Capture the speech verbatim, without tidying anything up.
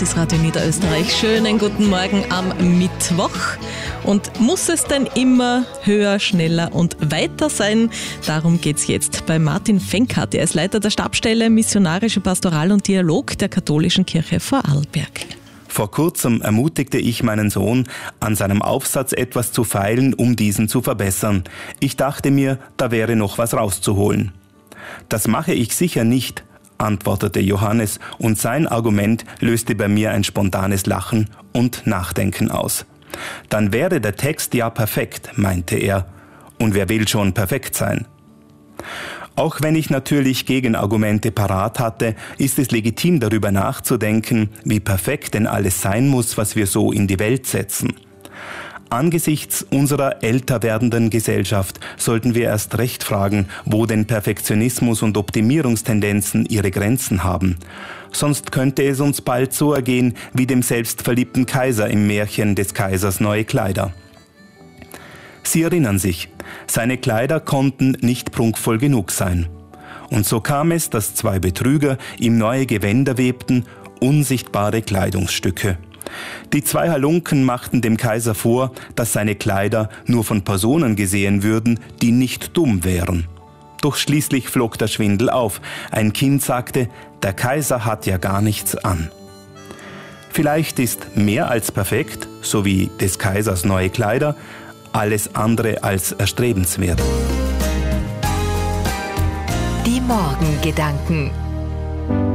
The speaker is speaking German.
Das ist Radio Niederösterreich. Schönen guten Morgen am Mittwoch. Und muss es denn immer höher, schneller und weiter sein? Darum geht's jetzt bei Martin Fenkert. Er ist Leiter der Stabsstelle Missionarische Pastoral und Dialog der Katholischen Kirche Vorarlberg. Vor kurzem ermutigte ich meinen Sohn, an seinem Aufsatz etwas zu feilen, um diesen zu verbessern. Ich dachte mir, da wäre noch was rauszuholen. Das mache ich sicher nicht, antwortete Johannes, und sein Argument löste bei mir ein spontanes Lachen und Nachdenken aus. Dann wäre der Text ja perfekt, meinte er. Und wer will schon perfekt sein? Auch wenn ich natürlich Gegenargumente parat hatte, ist es legitim, darüber nachzudenken, wie perfekt denn alles sein muss, was wir so in die Welt setzen. Angesichts unserer älter werdenden Gesellschaft sollten wir erst recht fragen, wo denn Perfektionismus und Optimierungstendenzen ihre Grenzen haben. Sonst könnte es uns bald so ergehen wie dem selbstverliebten Kaiser im Märchen des Kaisers neue Kleider. Sie erinnern sich, seine Kleider konnten nicht prunkvoll genug sein. Und so kam es, dass zwei Betrüger ihm neue Gewänder webten, unsichtbare Kleidungsstücke. Die zwei Halunken machten dem Kaiser vor, dass seine Kleider nur von Personen gesehen würden, die nicht dumm wären. Doch schließlich flog der Schwindel auf. Ein Kind sagte, der Kaiser hat ja gar nichts an. Vielleicht ist mehr als perfekt, so wie des Kaisers neue Kleider, alles andere als erstrebenswert. Die Morgengedanken.